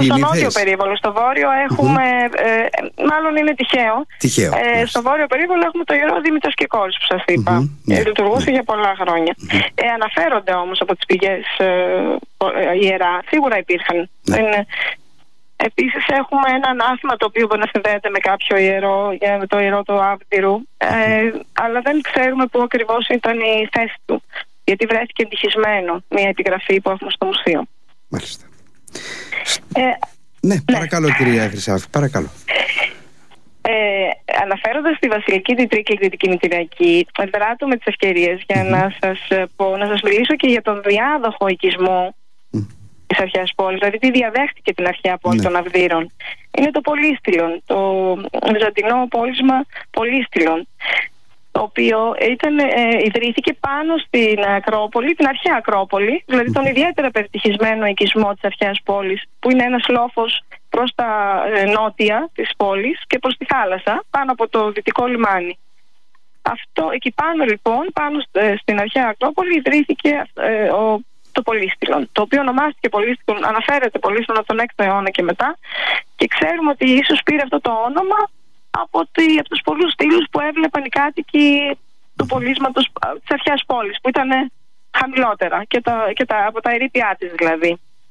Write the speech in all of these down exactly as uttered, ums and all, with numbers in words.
στο νότιο περίβολο. Στο βόρειο έχουμε, mm-hmm. ε, μάλλον είναι τυχαίο. τυχαίο ε, στο βόρειο περίβολο έχουμε το ιερό Δήμητρος και Κόρης που σας είπα. Mm-hmm. ε, λειτουργούσε mm-hmm. για πολλά χρόνια. Mm-hmm. Ε, αναφέρονται όμως από τις πηγές ε, ε, ιερά. Σίγουρα υπήρχαν. Mm-hmm. Είναι, επίσης έχουμε ένα ανάθημα το οποίο μπορεί να συνδέεται με κάποιο ιερό, με το ιερό του Άβδηρου, ε, mm-hmm. αλλά δεν ξέρουμε πού ακριβώς ήταν η θέση του, γιατί βρέθηκε εντυχισμένο μια επιγραφή που έχουμε στο μουσείο. Μάλιστα. Ε, ναι, παρακαλώ ναι. κυρία Χρυσάφη, παρακαλώ. Ε, αναφέροντας τη Βασιλική, την Τρίκη και την Κινητηριακή, δράτω με τις ευκαιρίες για mm-hmm. να σας πω, να σας μιλήσω και για τον διάδοχο οικισμό mm. της αρχαίας πόλης, δηλαδή τι διαδέχτηκε την αρχαία πόλη mm. των Αυδείρων. Είναι το Πολύστηλον, το βυζαντινό πόλισμα Πολύστηλον, το οποίο ήταν, ε, ιδρύθηκε πάνω στην Ακρόπολη, την αρχαία Ακρόπολη, δηλαδή τον ιδιαίτερα περιτυχισμένο οικισμό της αρχαίας πόλης, που είναι ένας λόφος προς τα ε, νότια της πόλης και προς τη θάλασσα, πάνω από το δυτικό λιμάνι. Αυτό, εκεί πάνω λοιπόν, πάνω ε, στην αρχαία Ακρόπολη, ιδρύθηκε ε, ο, το Πολύστηλον, το οποίο ονομάστηκε Πολύστηλον, αναφέρεται Πολύστηλον από τον έκτο αιώνα και μετά, και ξέρουμε ότι ίσως πήρε αυτό το όνομα από, τη, από τους πολλούς στήλους που έβλεπαν οι κάτοικοι του πολίσματος της αρχαίας πόλης, που ήταν χαμηλότερα και, τα, και τα, από τα ερείπια της δηλαδή.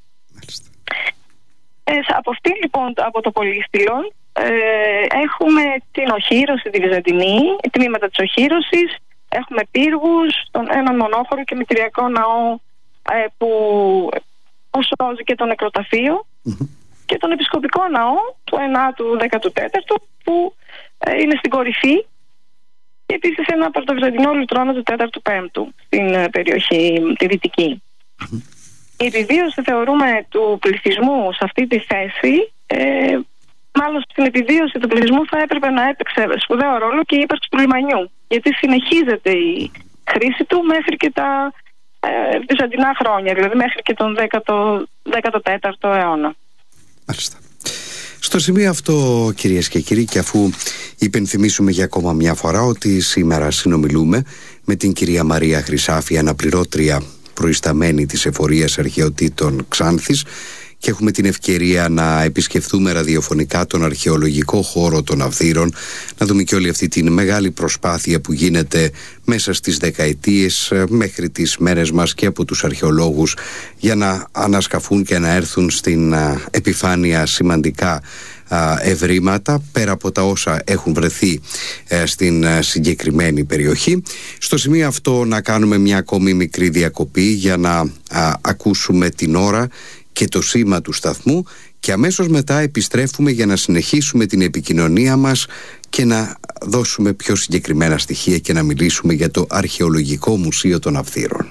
Ε, από αυτή λοιπόν, από το Πολύστηλον, ε, έχουμε την οχύρωση, τη Βυζαντινή, τμήματα της οχύρωσης, έχουμε πύργους, τον, έναν μονόχωρο και μητριακό ναό ε, που, που σώζει και το νεκροταφείο, mm-hmm. και τον επισκοπικό ναό του ενάτου δέκατου τέταρτου που ε, είναι στην κορυφή, και επίσης ένα πρωτοβυζαντινό λουτρόνο του τέταρτου πέμπτου στην ε, περιοχή τη δυτική. Mm-hmm. Η επιβίωση, θεωρούμε, του πληθυσμού σε αυτή τη θέση, ε, μάλλον στην επιβίωση του πληθυσμού θα έπρεπε να έπαιξε σπουδαίο ρόλο και η ύπαρξη του λιμανιού, γιατί συνεχίζεται η χρήση του μέχρι και τα ε, βυζαντινά χρόνια, δηλαδή μέχρι και τον δέκατο τέταρτο αιώνα. Μάλιστα. Στο σημείο αυτό, κυρίες και κύριοι, και αφού υπενθυμίσουμε για ακόμα μια φορά ότι σήμερα συνομιλούμε με την κυρία Μαρία Χρυσάφη, αναπληρώτρια προϊσταμένη της Εφορίας Αρχαιοτήτων Ξάνθης, και έχουμε την ευκαιρία να επισκεφθούμε ραδιοφωνικά τον αρχαιολογικό χώρο των Αυδείρων, να δούμε και όλη αυτή την μεγάλη προσπάθεια που γίνεται μέσα στις δεκαετίες μέχρι τις μέρες μας και από τους αρχαιολόγους για να ανασκαφούν και να έρθουν στην επιφάνεια σημαντικά ευρήματα πέρα από τα όσα έχουν βρεθεί στην συγκεκριμένη περιοχή. Στο σημείο αυτό να κάνουμε μια ακόμη μικρή διακοπή για να α, ακούσουμε την ώρα και το σήμα του σταθμού, και αμέσως μετά επιστρέφουμε για να συνεχίσουμε την επικοινωνία μας και να δώσουμε πιο συγκεκριμένα στοιχεία και να μιλήσουμε για το Αρχαιολογικό Μουσείο των Αυδείρων.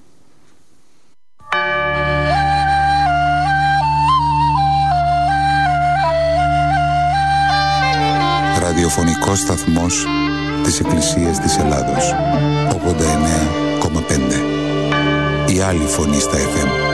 Ραδιοφωνικός σταθμός της Εκκλησίας της Ελλάδος, ογδόντα εννέα κόμμα πέντε. Η άλλη φωνή στα εφ εμ.